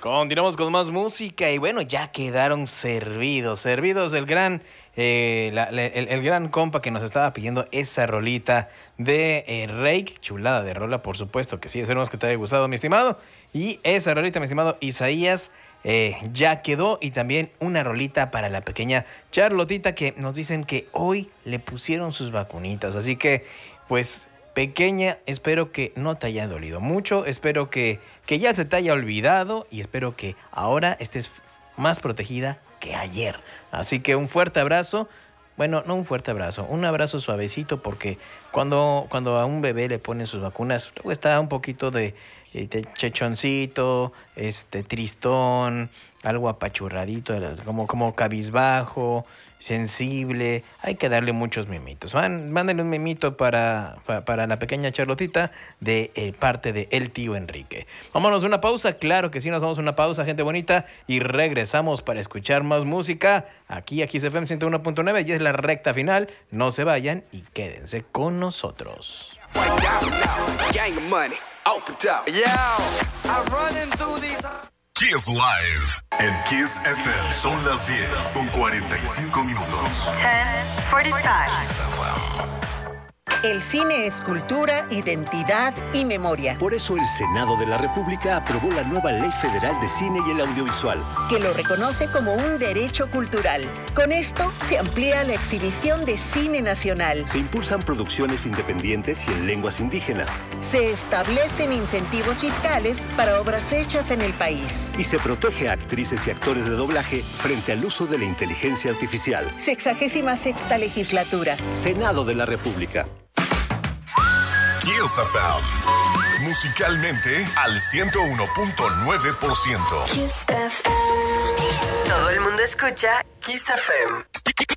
Continuamos con más música y bueno, ya quedaron servidos el gran, el gran compa que nos estaba pidiendo esa rolita de Rake, chulada de rola, por supuesto que sí, esperemos que te haya gustado, mi estimado. Y esa rolita, mi estimado Isaías, ya quedó, y también una rolita para la pequeña Charlotita, que nos dicen que hoy le pusieron sus vacunitas, así que pues pequeña, espero que no te haya dolido mucho, espero que ya se te haya olvidado y espero que ahora estés más protegida que ayer. Así que un fuerte abrazo. Bueno, no un fuerte abrazo, un abrazo suavecito, porque cuando a un bebé le ponen sus vacunas, luego está un poquito de chechoncito, tristón, algo apachurradito, como cabizbajo, sensible. Hay que darle muchos mimitos. Mándenle un mimito para la pequeña Charlotita de parte de el tío Enrique. Vámonos a una pausa, claro que sí, nos vamos a una pausa, gente bonita, y regresamos para escuchar más música aquí a Kiss FM 101.9, y es la recta final. No se vayan y quédense con nosotros. Kiss Live en Kiss FM son las 10 con 45 minutos. 10:45. El cine es cultura, identidad y memoria. Por eso el Senado de la República aprobó la nueva Ley Federal de Cine y el Audiovisual, que lo reconoce como un derecho cultural. Con esto se amplía la exhibición de cine nacional. se impulsan producciones independientes y en lenguas indígenas, Se establecen incentivos fiscales para obras hechas en el país. y se protege a actrices y actores de doblaje frente al uso de la inteligencia artificial. 66ª legislatura. Senado de la República. Kiss FM. Musicalmente al 101.9%. Todo el mundo escucha Kiss FM.